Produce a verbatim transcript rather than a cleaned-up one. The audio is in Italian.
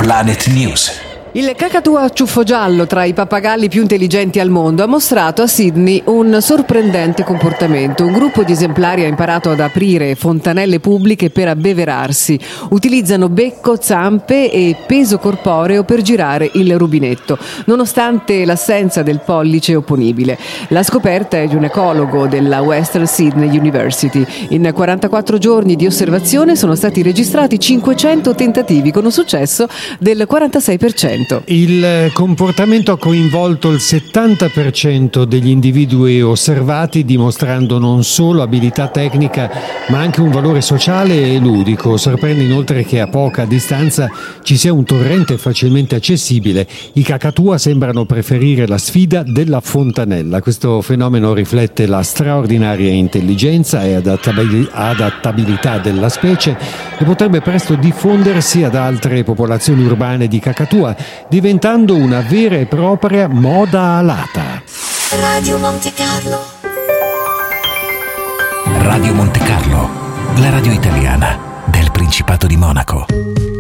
Planet News. Il cacatù a ciuffo giallo, tra i pappagalli più intelligenti al mondo, ha mostrato a Sydney un sorprendente comportamento. Un gruppo di esemplari ha imparato ad aprire fontanelle pubbliche per abbeverarsi. Utilizzano becco, zampe e peso corporeo per girare il rubinetto, nonostante l'assenza del pollice opponibile. La scoperta è di un ecologo della Western Sydney University. In quarantaquattro giorni di osservazione sono stati registrati cinquecento tentativi, con un successo del quarantasei per cento. Il comportamento ha coinvolto il settanta per cento degli individui osservati, dimostrando non solo abilità tecnica ma anche un valore sociale e ludico. Sorprende inoltre che a poca distanza ci sia un torrente facilmente accessibile. I cacatua sembrano preferire la sfida della fontanella. Questo fenomeno riflette la straordinaria intelligenza e adattabilità della specie e potrebbe presto diffondersi ad altre popolazioni urbane di cacatua, diventando una vera e propria moda alata. Radio Monte Carlo. Radio Monte Carlo, la radio italiana del Principato di Monaco.